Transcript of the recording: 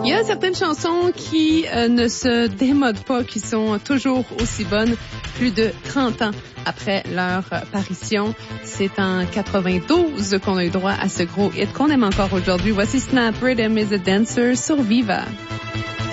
Il y a certaines chansons qui ne se démodent pas, qui sont toujours aussi bonnes, plus de 30 ans après leur parution. C'est en 92 qu'on a eu droit à ce gros hit qu'on aime encore aujourd'hui. Voici Snap Rhythm is a Dancer sur Viva.